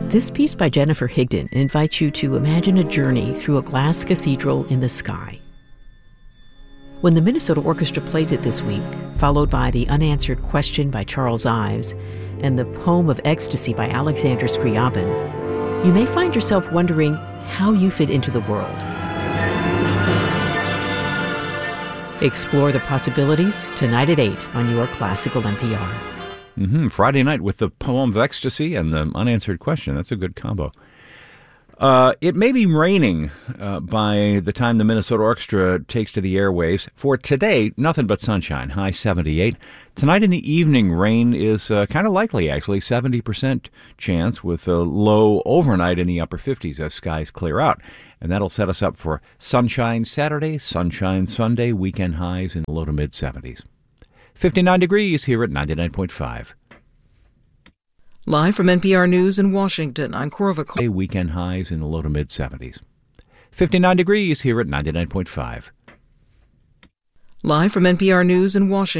This piece by Jennifer Higdon invites you to imagine a journey through a glass cathedral in the sky. When the Minnesota Orchestra plays it this week, followed by the Unanswered Question by Charles Ives and the Poem of Ecstasy by Alexander Scriabin, you may find yourself wondering how you fit into the world. Explore the possibilities tonight at 8 on your Classical NPR. Friday night with the Poem of Ecstasy and the Unanswered Question. That's a good combo. It may be raining by the time the Minnesota Orchestra takes to the airwaves. For today, nothing but sunshine, high 78. Tonight in the evening, rain is kind of likely, actually, 70% chance with a low overnight in the upper 50s as skies clear out. And that'll set us up for sunshine Saturday, sunshine Sunday, weekend highs in the low to mid 70s. 59 degrees here at 99.5. Live from NPR News in Washington, I'm Corva. Weekend highs in the low to mid 70s. 59 degrees here at 99.5. Live from NPR News in Washington.